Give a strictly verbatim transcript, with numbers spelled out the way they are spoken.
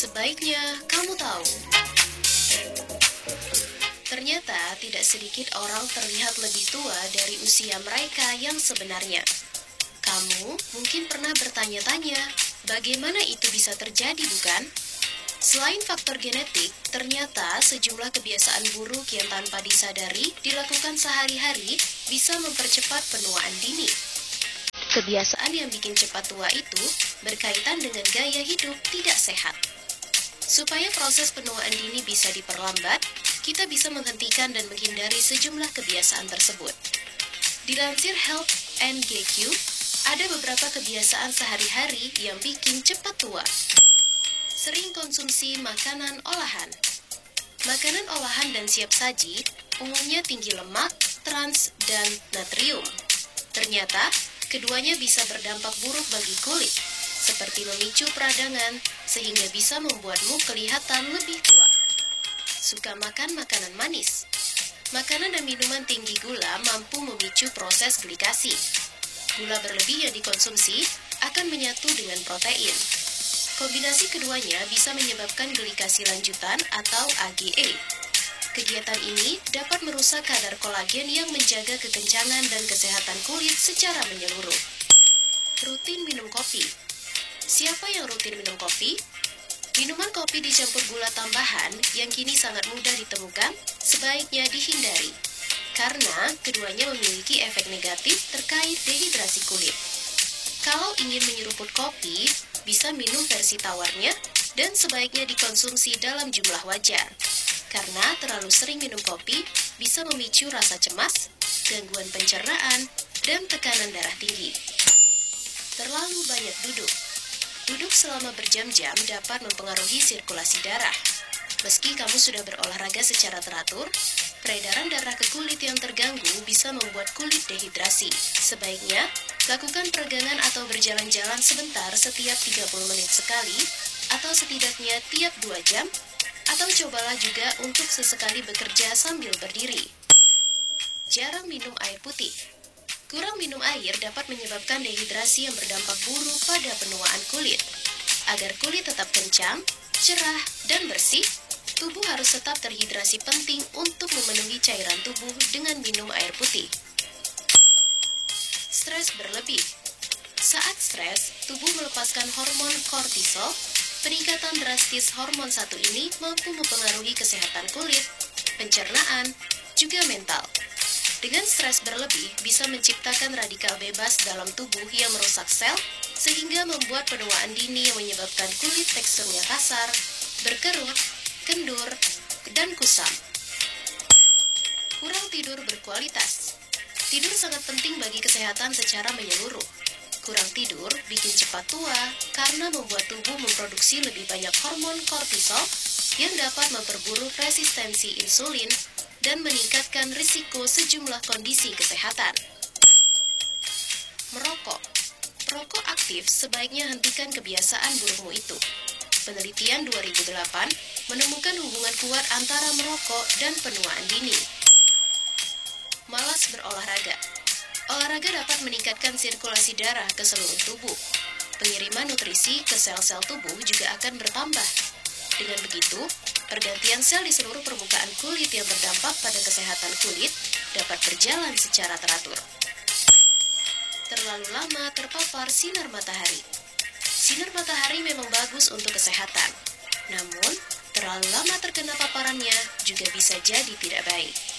Sebaiknya kamu tahu. Ternyata tidak sedikit orang terlihat lebih tua dari usia mereka yang sebenarnya. Kamu mungkin pernah bertanya-tanya, bagaimana itu bisa terjadi, bukan? Selain faktor genetik, ternyata sejumlah kebiasaan buruk yang tanpa disadari dilakukan sehari-hari bisa mempercepat penuaan dini. Kebiasaan yang bikin cepat tua itu berkaitan dengan gaya hidup tidak sehat. Supaya proses penuaan dini bisa diperlambat, kita bisa menghentikan dan menghindari sejumlah kebiasaan tersebut. Dilansir Health and G Q, ada beberapa kebiasaan sehari-hari yang bikin cepat tua. Sering konsumsi makanan olahan. Makanan olahan dan siap saji umumnya tinggi lemak, trans, dan natrium. Ternyata, keduanya bisa berdampak buruk bagi kulit, seperti memicu peradangan, sehingga bisa membuatmu kelihatan lebih tua. Suka makan makanan manis. Makanan dan minuman tinggi gula mampu memicu proses glikasi. Gula berlebih yang dikonsumsi akan menyatu dengan protein. Kombinasi keduanya bisa menyebabkan glikasi lanjutan atau A G E. Kegiatan ini dapat merusak kadar kolagen yang menjaga kekencangan dan kesehatan kulit secara menyeluruh. Rutin minum kopi. Siapa yang rutin minum kopi? Minuman kopi dicampur gula tambahan yang kini sangat mudah ditemukan, sebaiknya dihindari. Karena keduanya memiliki efek negatif terkait dehidrasi kulit. Kalau ingin menyeruput kopi, bisa minum versi tawarnya dan sebaiknya dikonsumsi dalam jumlah wajar. Karena terlalu sering minum kopi bisa memicu rasa cemas, gangguan pencernaan, dan tekanan darah tinggi. Terlalu banyak duduk. Duduk selama berjam-jam dapat mempengaruhi sirkulasi darah. Meski kamu sudah berolahraga secara teratur, peredaran darah ke kulit yang terganggu bisa membuat kulit dehidrasi. Sebaiknya, lakukan peregangan atau berjalan-jalan sebentar setiap tiga puluh menit sekali, atau setidaknya tiap dua jam, atau cobalah juga untuk sesekali bekerja sambil berdiri. Jarang minum air putih. Kurang minum air dapat menyebabkan dehidrasi yang berdampak buruk pada penuaan kulit. Agar kulit tetap kencang, cerah, dan bersih, tubuh harus tetap terhidrasi penting untuk memenuhi cairan tubuh dengan minum air putih. Stres berlebih. Saat stres, tubuh melepaskan hormon kortisol. Peningkatan drastis hormon satu ini mampu mempengaruhi kesehatan kulit, pencernaan, juga mental. Dengan stres berlebih bisa menciptakan radikal bebas dalam tubuh yang merusak sel, sehingga membuat penuaan dini yang menyebabkan kulit teksturnya kasar, berkerut, kendur, dan kusam. Kurang tidur berkualitas. Tidur sangat penting bagi kesehatan secara menyeluruh. Kurang tidur bikin cepat tua karena membuat tubuh memproduksi lebih banyak hormon kortisol yang dapat memperburuk resistensi insulin dan meningkatkan risiko sejumlah kondisi kesehatan. Merokok. Perokok aktif sebaiknya hentikan kebiasaan burukmu itu. Penelitian dua ribu delapan menemukan hubungan kuat antara merokok dan penuaan dini. Malas berolahraga. Olahraga dapat meningkatkan sirkulasi darah ke seluruh tubuh. Pengiriman nutrisi ke sel-sel tubuh juga akan bertambah. Dengan begitu, pergantian sel di seluruh permukaan kulit yang berdampak pada kesehatan kulit dapat berjalan secara teratur. Terlalu lama terpapar sinar matahari. Sinar matahari memang bagus untuk kesehatan. Namun, terlalu lama terkena paparannya juga bisa jadi tidak baik.